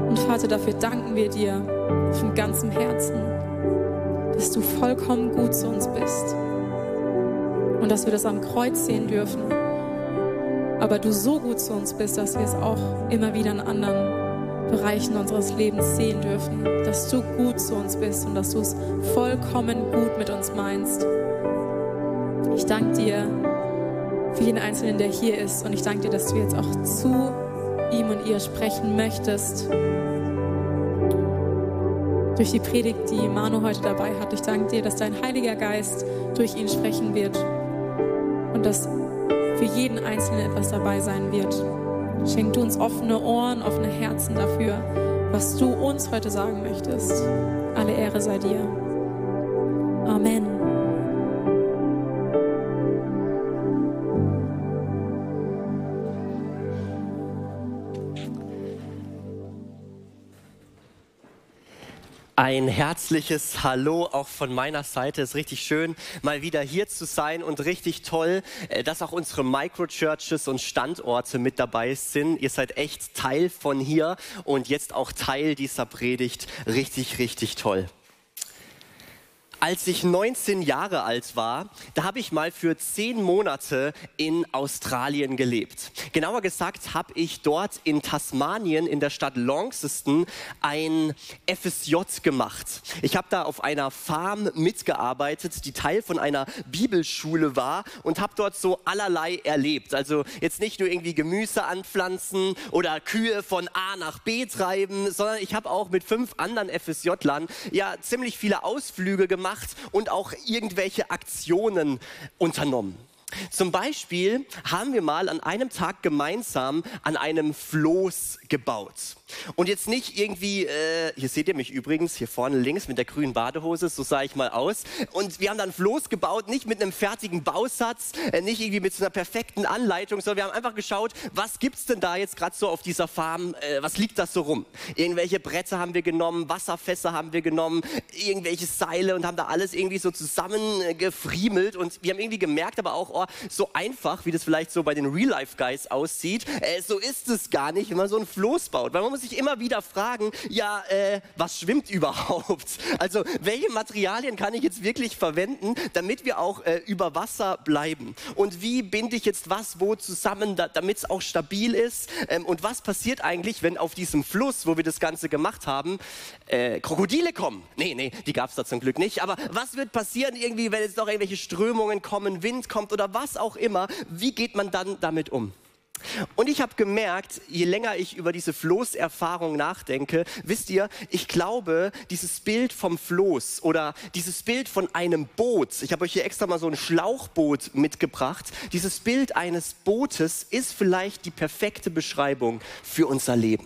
Und Vater, dafür danken wir dir von ganzem Herzen, dass du vollkommen gut zu uns bist und dass wir das am Kreuz sehen dürfen. Aber du so gut zu uns bist, dass wir es auch immer wieder in anderen Bereichen unseres Lebens sehen dürfen, dass du gut zu uns bist und dass du es vollkommen gut mit uns meinst. Ich danke dir für jeden Einzelnen, der hier ist, und ich danke dir, dass du jetzt auch zu ihm und ihr sprechen möchtest. Durch die Predigt, die Manu heute dabei hat. Ich danke dir, dass dein Heiliger Geist durch ihn sprechen wird und dass für jeden Einzelnen etwas dabei sein wird. Schenk du uns offene Ohren, offene Herzen dafür, was du uns heute sagen möchtest. Alle Ehre sei dir. Amen. Ein herzliches Hallo auch von meiner Seite. Es ist richtig schön, mal wieder hier zu sein und richtig toll, dass auch unsere Microchurches und Standorte mit dabei sind. Ihr seid echt Teil von hier und jetzt auch Teil dieser Predigt. Richtig, richtig toll. Als ich 19 Jahre alt war, da habe ich mal für 10 Monate in Australien gelebt. Genauer gesagt habe ich dort in Tasmanien in der Stadt Launceston ein FSJ gemacht. Ich habe da auf einer Farm mitgearbeitet, die Teil von einer Bibelschule war, und habe dort so allerlei erlebt. Also jetzt nicht nur irgendwie Gemüse anpflanzen oder Kühe von A nach B treiben, sondern ich habe auch mit 5 anderen FSJlern ja ziemlich viele Ausflüge gemacht und auch irgendwelche Aktionen unternommen. Zum Beispiel haben wir mal an einem Tag gemeinsam an einem Floß gebaut. Und jetzt nicht irgendwie, hier seht ihr mich übrigens, hier vorne links mit der grünen Badehose, so sah ich mal aus. Und wir haben dann ein Floß gebaut, nicht mit einem fertigen Bausatz, nicht irgendwie mit so einer perfekten Anleitung, sondern wir haben einfach geschaut, was gibt's denn da jetzt gerade so auf dieser Farm, was liegt da so rum? Irgendwelche Bretter haben wir genommen, Wasserfässer haben wir genommen, irgendwelche Seile, und haben da alles irgendwie so zusammengefriemelt. Und wir haben irgendwie gemerkt, aber auch, so einfach, wie das vielleicht so bei den Real-Life-Guys aussieht, so ist es gar nicht, wenn man so ein Floß baut. Weil man muss sich immer wieder fragen, ja, was schwimmt überhaupt? Also, welche Materialien kann ich jetzt wirklich verwenden, damit wir auch über Wasser bleiben? Und wie binde ich jetzt was wo zusammen, damit es auch stabil ist? Und was passiert eigentlich, wenn auf diesem Fluss, wo wir das Ganze gemacht haben, Krokodile kommen? Nee, die gab es da zum Glück nicht. Aber was wird passieren irgendwie, wenn jetzt noch irgendwelche Strömungen kommen, Wind kommt oder was auch immer? Wie geht man dann damit um? Und ich habe gemerkt, je länger ich über diese Floßerfahrung nachdenke, wisst ihr, ich glaube, dieses Bild vom Floß oder dieses Bild von einem Boot, ich habe euch hier extra mal so ein Schlauchboot mitgebracht, dieses Bild eines Bootes ist vielleicht die perfekte Beschreibung für unser Leben.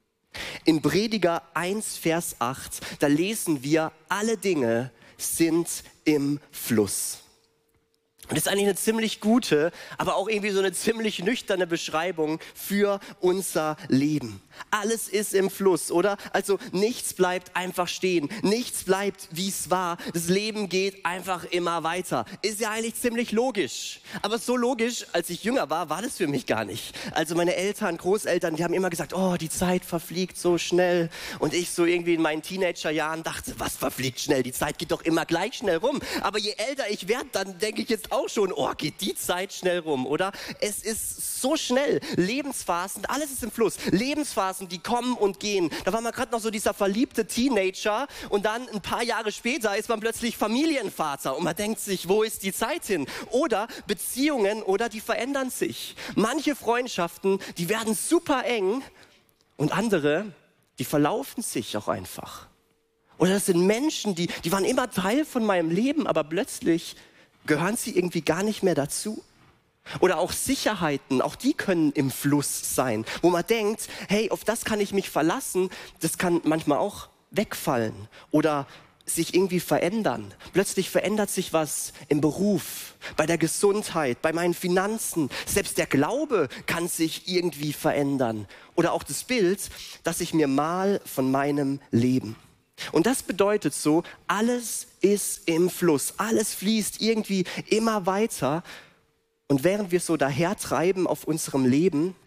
In Prediger 1, Vers 8, da lesen wir, alle Dinge sind im Fluss. Und das ist eigentlich eine ziemlich gute, aber auch irgendwie so eine ziemlich nüchterne Beschreibung für unser Leben. Alles ist im Fluss, oder? Also nichts bleibt einfach stehen, nichts bleibt, wie es war. Das Leben geht einfach immer weiter. Ist ja eigentlich ziemlich logisch. Aber so logisch, als ich jünger war, war das für mich gar nicht. Also meine Eltern, Großeltern, die haben immer gesagt, oh, die Zeit verfliegt so schnell. Und ich so irgendwie in meinen Teenagerjahren dachte, was verfliegt schnell? Die Zeit geht doch immer gleich schnell rum. Aber je älter ich werde, dann denke ich jetzt auch schon, oh, geht die Zeit schnell rum, oder? Es ist so schnell. Lebensphasen, alles ist im Fluss. Lebensphasen, die kommen und gehen. Da war man gerade noch so dieser verliebte Teenager und dann ein paar Jahre später ist man plötzlich Familienvater und man denkt sich, wo ist die Zeit hin? Oder Beziehungen, oder die verändern sich. Manche Freundschaften, die werden super eng und andere, die verlaufen sich auch einfach. Oder das sind Menschen, die waren immer Teil von meinem Leben, aber plötzlich gehören sie irgendwie gar nicht mehr dazu. Oder auch Sicherheiten, auch die können im Fluss sein, wo man denkt, hey, auf das kann ich mich verlassen, das kann manchmal auch wegfallen oder sich irgendwie verändern. Plötzlich verändert sich was im Beruf, bei der Gesundheit, bei meinen Finanzen. Selbst der Glaube kann sich irgendwie verändern. Oder auch das Bild, das ich mir mal von meinem Leben. Und das bedeutet so, alles ist im Fluss, alles fließt irgendwie immer weiter. Und während wir so dahertreiben auf unserem Leben,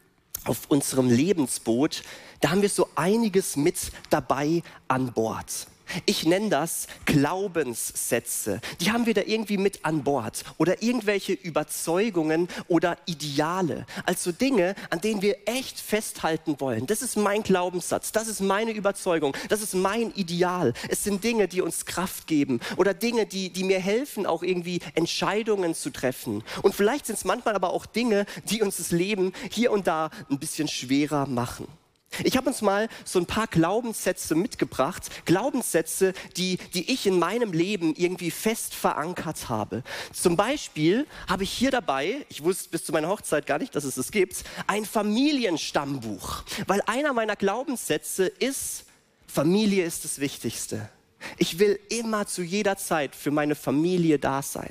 auf unserem Lebensboot, da haben wir so einiges mit dabei an Bord. Ich nenne das Glaubenssätze. Die haben wir da irgendwie mit an Bord. Oder irgendwelche Überzeugungen oder Ideale. Also Dinge, an denen wir echt festhalten wollen. Das ist mein Glaubenssatz, das ist meine Überzeugung, das ist mein Ideal. Es sind Dinge, die uns Kraft geben. Oder Dinge, die mir helfen, auch irgendwie Entscheidungen zu treffen. Und vielleicht sind es manchmal aber auch Dinge, die uns das Leben hier und da ein bisschen schwerer machen. Ich habe uns mal so ein paar Glaubenssätze mitgebracht, Glaubenssätze, die ich in meinem Leben irgendwie fest verankert habe. Zum Beispiel habe ich hier dabei, ich wusste bis zu meiner Hochzeit gar nicht, dass es das gibt, ein Familienstammbuch. Weil einer meiner Glaubenssätze ist, Familie ist das Wichtigste. Ich will immer zu jeder Zeit für meine Familie da sein.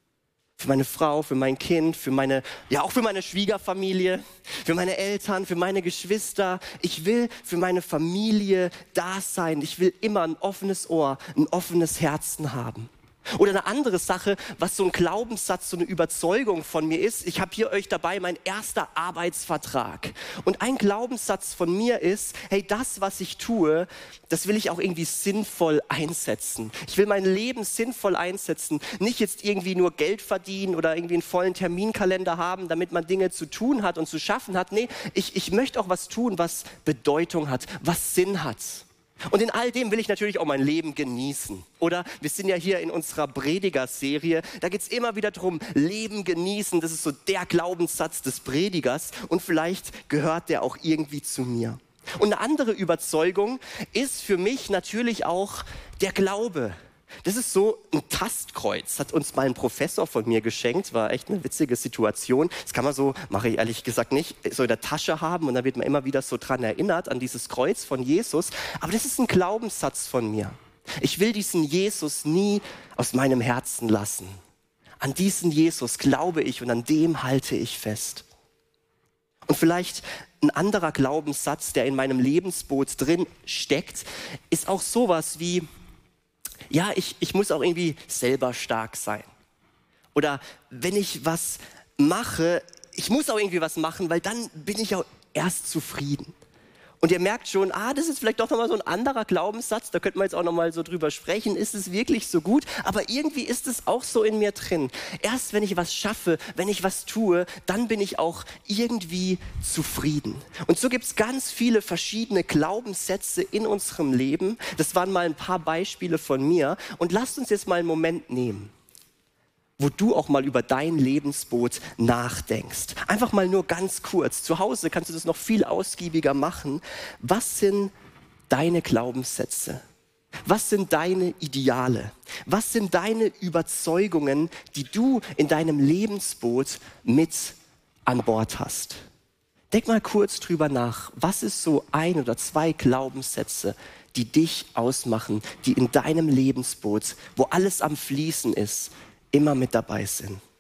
Für meine Frau, für mein Kind, auch für meine Schwiegerfamilie, für meine Eltern, für meine Geschwister. Ich will für meine Familie da sein. Ich will immer ein offenes Ohr, ein offenes Herzen haben. Oder eine andere Sache, was so ein Glaubenssatz, so eine Überzeugung von mir ist. Ich habe hier euch dabei mein erster Arbeitsvertrag. Und ein Glaubenssatz von mir ist, hey, das, was ich tue, das will ich auch irgendwie sinnvoll einsetzen. Ich will mein Leben sinnvoll einsetzen. Nicht jetzt irgendwie nur Geld verdienen oder irgendwie einen vollen Terminkalender haben, damit man Dinge zu tun hat und zu schaffen hat. Nee, ich möchte auch was tun, was Bedeutung hat, was Sinn hat. Und in all dem will ich natürlich auch mein Leben genießen. Oder wir sind ja hier in unserer Prediger-Serie, da geht es immer wieder darum, Leben genießen, das ist so der Glaubenssatz des Predigers und vielleicht gehört der auch irgendwie zu mir. Und eine andere Überzeugung ist für mich natürlich auch der Glaube. Das ist so ein Tastkreuz, hat uns mal ein Professor von mir geschenkt, war echt eine witzige Situation. Das kann man so, mache ich ehrlich gesagt nicht, so in der Tasche haben und dann wird man immer wieder so dran erinnert, an dieses Kreuz von Jesus. Aber das ist ein Glaubenssatz von mir. Ich will diesen Jesus nie aus meinem Herzen lassen. An diesen Jesus glaube ich und an dem halte ich fest. Und vielleicht ein anderer Glaubenssatz, der in meinem Lebensboot drin steckt, ist auch sowas wie, ja, ich muss auch irgendwie selber stark sein. Oder wenn ich was mache, ich muss auch irgendwie was machen, weil dann bin ich auch erst zufrieden. Und ihr merkt schon, das ist vielleicht doch nochmal so ein anderer Glaubenssatz, da könnte man jetzt auch nochmal so drüber sprechen, ist es wirklich so gut? Aber irgendwie ist es auch so in mir drin. Erst wenn ich was schaffe, wenn ich was tue, dann bin ich auch irgendwie zufrieden. Und so gibt es ganz viele verschiedene Glaubenssätze in unserem Leben. Das waren mal ein paar Beispiele von mir. Und lasst uns jetzt mal einen Moment nehmen, wo du auch mal über dein Lebensboot nachdenkst. Einfach mal nur ganz kurz. Zu Hause kannst du das noch viel ausgiebiger machen. Was sind deine Glaubenssätze? Was sind deine Ideale? Was sind deine Überzeugungen, die du in deinem Lebensboot mit an Bord hast? Denk mal kurz drüber nach. Was ist so ein oder zwei Glaubenssätze, die dich ausmachen, die in deinem Lebensboot, wo alles am Fließen ist, immer mit dabei sind?